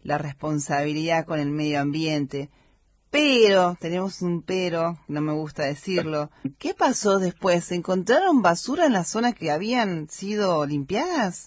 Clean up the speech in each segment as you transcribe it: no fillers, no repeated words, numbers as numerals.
la responsabilidad con el medio ambiente. Pero, tenemos un pero, no me gusta decirlo. ¿Qué pasó después? ¿Se encontraron basura en las zonas que habían sido limpiadas?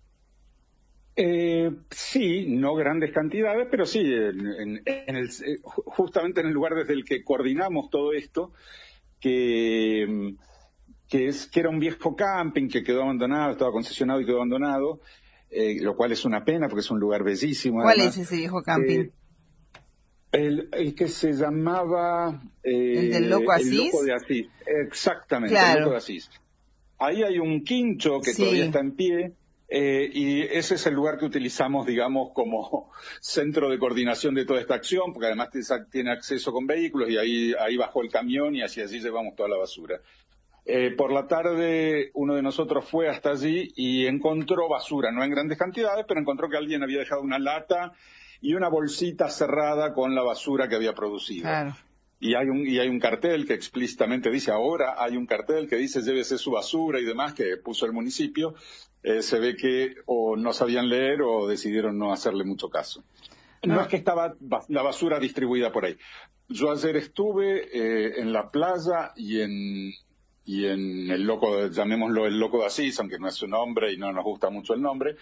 Sí, no grandes cantidades, pero sí, justamente en el lugar desde el que coordinamos todo esto, que, que era un viejo camping que quedó abandonado, estaba concesionado y quedó abandonado, lo cual es una pena porque es un lugar bellísimo ¿Cuál es además. ese viejo camping? El que se llamaba ¿El del Loco El Loco Asís? de Asís, exactamente, El Loco Claro, de Asís. Ahí hay un quincho que todavía sí, está en pie, y ese es el lugar que utilizamos, digamos, como centro de coordinación de toda esta acción, porque además tiene acceso con vehículos y ahí bajó el camión y hacia allí llevamos toda la basura. Por la tarde uno de nosotros fue hasta allí y encontró basura, no en grandes cantidades, pero encontró que alguien había dejado una lata y una bolsita cerrada con la basura que había producido. claro. Y hay un cartel que explícitamente dice, ahora hay un cartel que dice llévese su basura y demás, que puso el municipio. Se ve que o no sabían leer o decidieron no hacerle mucho caso. No No, es que estaba la basura distribuida por ahí. Yo ayer estuve en la playa y en el loco, llamémoslo el Loco de Asís, aunque no es su nombre y no nos gusta mucho el nombre,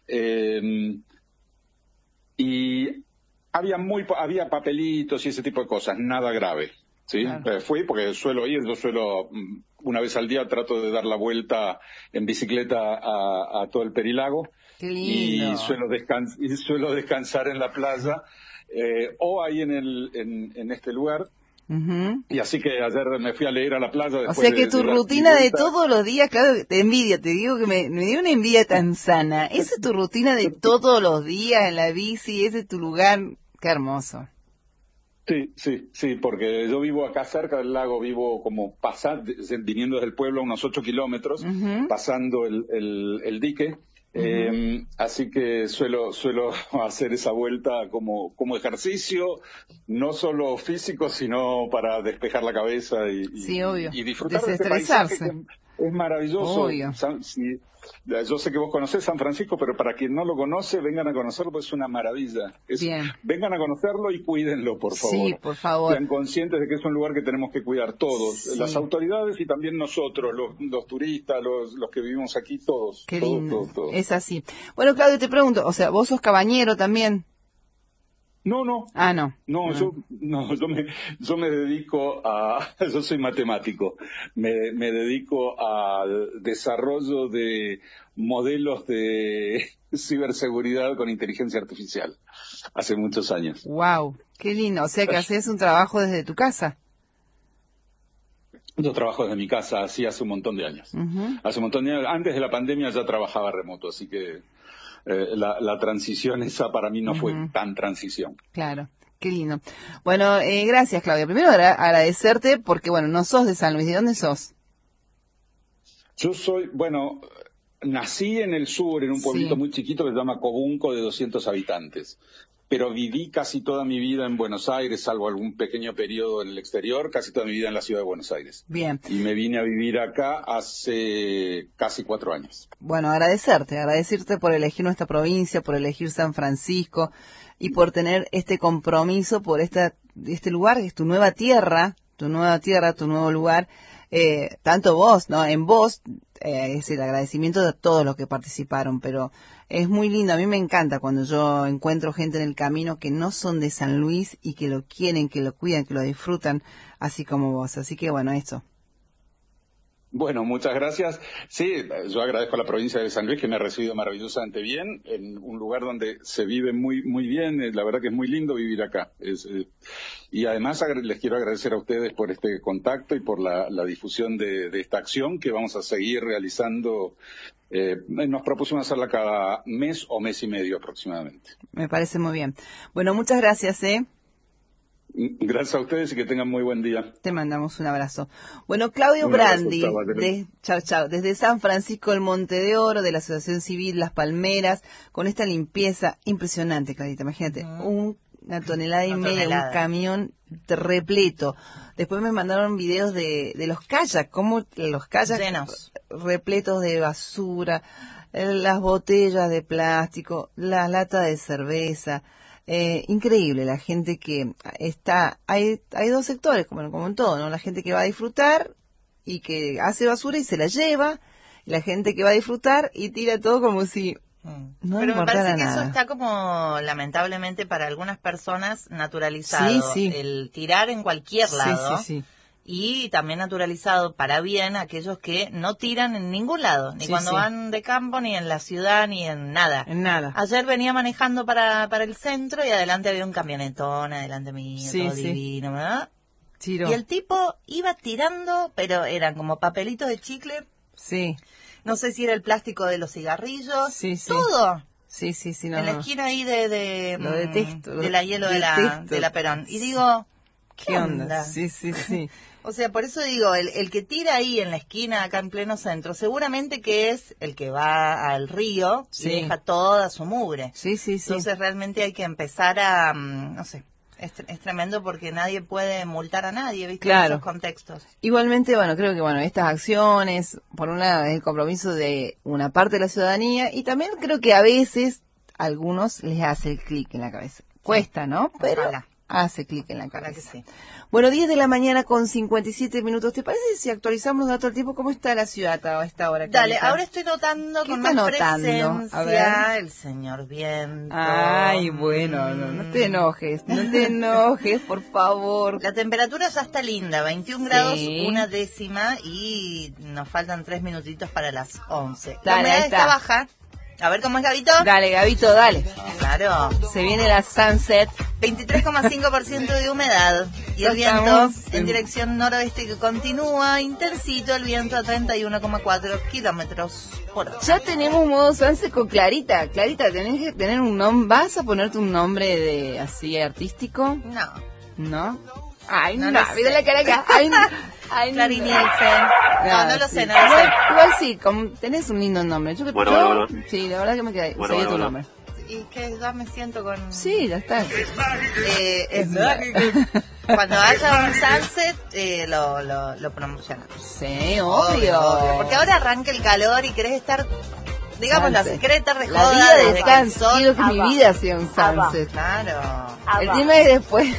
y había papelitos y ese tipo de cosas, nada grave, ¿sí? claro. Fui porque yo suelo, una vez al día trato de dar la vuelta en bicicleta a todo el Perilago Qué y lindo. suelo descansar en la playa, o ahí en este lugar. Ujú. Y así que ayer me fui a leer a la playa O después sea que tu de dar mi rutina de vuelta. todos los días, claro, te envidia, te digo que me dio una envidia tan sana. Esa es tu rutina de todos los días en la bici, ese es tu lugar. Qué hermoso. Sí, sí, sí, porque yo vivo acá cerca del lago, vivo como viniendo desde el pueblo a unos 8 kilómetros, Ujú, pasando el dique, ujú. así que suelo hacer esa vuelta como ejercicio, no solo físico, sino para despejar la cabeza Sí, obvio. y disfrutar de este paisaje que Desestresarse. es maravilloso. Obvio. Yo sé que vos conocés San Francisco, pero para quien no lo conoce, vengan a conocerlo, pues es una maravilla. Bien. Vengan a conocerlo y cuídenlo, por Sí, favor. por favor. Sean conscientes de que es un lugar que tenemos que cuidar todos, las Sí. autoridades y también nosotros, los turistas, los que vivimos aquí, todos, Qué todos, lindo. todos, todos. Es así. Bueno, Claudio, te pregunto, o sea, ¿vos sos cabañero también? No, no, Ah, no. no, Ah. yo me dedico yo soy matemático, me dedico al desarrollo de modelos de ciberseguridad con inteligencia artificial, hace muchos años. Wow, qué lindo. O sea que haces un trabajo desde tu casa. Yo trabajo desde mi casa, así hace un montón de años. Ujú. Hace un montón de años, antes de la pandemia ya trabajaba remoto, así que la transición esa para mí no fue Ujú. tan transición. Claro, qué lindo. Bueno, gracias, Claudia. Primero agradecerte porque, bueno, no sos de San Luis. ¿De dónde sos? Yo nací en el sur, en un pueblito Sí. muy chiquito que se llama Cobunco, de 200 habitantes. Pero viví casi toda mi vida en Buenos Aires, salvo algún pequeño periodo en el exterior, casi toda mi vida en la ciudad de Buenos Aires. Bien. Y me vine a vivir acá hace casi 4 años. Bueno, agradecerte por elegir nuestra provincia, por elegir San Francisco y por tener este compromiso por este lugar que es tu nueva tierra, tu nuevo lugar. Tanto vos, ¿no? En vos es el agradecimiento de todos los que participaron, pero es muy lindo. A mí me encanta cuando yo encuentro gente en el camino que no son de San Luis y que lo quieren, que lo cuidan, que lo disfrutan, así como vos. Así que bueno, eso. Bueno, muchas gracias. Sí, yo agradezco a la provincia de San Luis que me ha recibido maravillosamente bien, en un lugar donde se vive muy, muy bien. La verdad que es muy lindo vivir acá. Y además les quiero agradecer a ustedes por este contacto y por la difusión de esta acción que vamos a seguir realizando. Nos propusimos hacerla cada mes o mes y medio aproximadamente. Me parece muy bien. Bueno, muchas gracias, ¿eh? Gracias a ustedes y que tengan muy buen día. Te mandamos un abrazo. Bueno, Claudio Un abrazo, Brandi, Tabata. chao, desde San Francisco del Monte de Oro, de la Asociación Civil Las Palmeras, con esta limpieza impresionante, Clarita. Imagínate, una tonelada y media, un camión repleto. Después me mandaron videos de los kayaks, como los kayaks llenos, repletos de basura. las botellas de plástico, las latas de cerveza. Increíble la gente que está, hay dos sectores, como en todo, ¿no? La gente que va a disfrutar y que hace basura y se la lleva, y la gente que va a disfrutar y tira todo como si no pero me parece que nada. eso está como, lamentablemente, para algunas personas naturalizado. Sí. El tirar en cualquier lado. Sí. Y también naturalizado para bien aquellos que no tiran en ningún lado, ni cuando van de campo, ni en la ciudad, ni en nada. En nada. Ayer venía manejando para el centro y adelante había un camionetón, adelante mío, todo divino, ¿verdad? Tiro. Y el tipo iba tirando, pero eran como papelitos de chicle. Sí. No sé si era el plástico de los cigarrillos. Sí. Todo. Sí, no. En la esquina ahí de lo detesto. de la hielo de la Perón. Y digo, ¿qué onda? Sí. O sea, por eso digo, el que tira ahí en la esquina, acá en pleno centro, seguramente que es el que va al río y deja toda su mugre. Sí. Entonces realmente hay que empezar a, no sé, es tremendo porque nadie puede multar a nadie, ¿viste? Claro. En esos contextos. Igualmente, creo que estas acciones, por un lado, es el compromiso de una parte de la ciudadanía y también creo que a veces a algunos les hace el clic en la cabeza. Cuesta, ¿no? Pero hace clic en la cabeza. Que sí. Bueno, 10 de la mañana con 57 minutos. ¿Te parece si actualizamos datos del tiempo? ¿Cómo está la ciudad a esta hora? Dale, ahora estoy notando con más presencia a ver. el señor viento. Ay, bueno, no te enojes, por favor. La temperatura ya está linda, 21 grados, 1/10 y nos faltan 3 minutitos para las 11. Dale, la humedad está baja. A ver cómo es, Gabito. Dale, Gabito, dale. Claro. Se viene la sunset. 23,5% de humedad. Y el viento en dirección noroeste que continúa intensito, el viento a 31,4 kilómetros por hora. Ya tenemos modo sunset con Clarita. Clarita, tenés que tener un nombre. ¿Vas a ponerte un nombre de así artístico? ¿No? Ay, no, mira la cara acá. Ay, Clarín Nielsen. No lo sé. Igual sí, tenés un lindo nombre. Bueno. Sí, la verdad que me quedé. Seguí tu nombre. Y que ya me siento con... Sí, ya está. Cuando haya un sunset, lo promocionamos. Sí, obvio. Porque ahora arranca el calor y querés estar... Digamos, la secreta de la vida de sunset. Quiero que mi vida sea un sunset. Claro. El tema es después...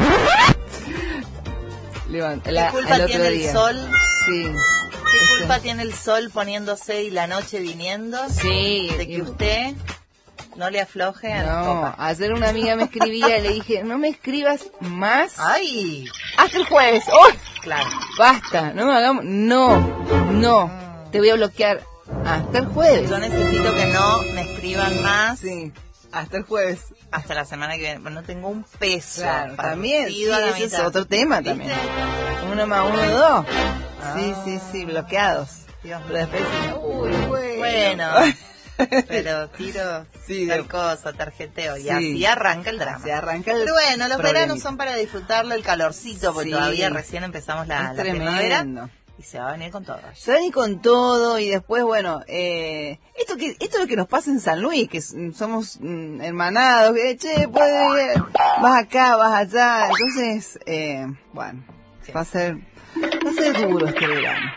¿Qué culpa tiene el sol? Sí. ¿Qué culpa tiene el sol poniéndose y la noche viniendo? Sí. De que usted no le afloje a la copa. Ayer una amiga me escribía y le dije, no me escribas más. ¡Ay! Hasta el jueves. ¡Oh! Claro. Basta, no me hagamos... No. Te voy a bloquear hasta el jueves. Yo necesito que no me escriban más. Sí. Hasta el jueves. Hasta la semana que viene. No tengo un peso. Claro, también. Sí, ese es otro tema. ¿Viste? También. 1 más 1, 2. Sí, bloqueados. Dios pero después bueno. Pero tiro tal cosa, tarjeteo. Y así arranca el drama. Pero bueno, los veranos son para disfrutarlo, el calorcito, porque todavía recién empezamos la primavera. Y se va a venir con todo. Se va a venir con todo y después, esto es lo que nos pasa en San Luis, que somos hermanados, que vas acá, vas allá, entonces, va a ser duro este verano.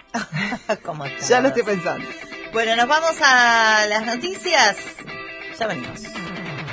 Como ya lo estoy pensando. Bueno, nos vamos a las noticias, ya venimos.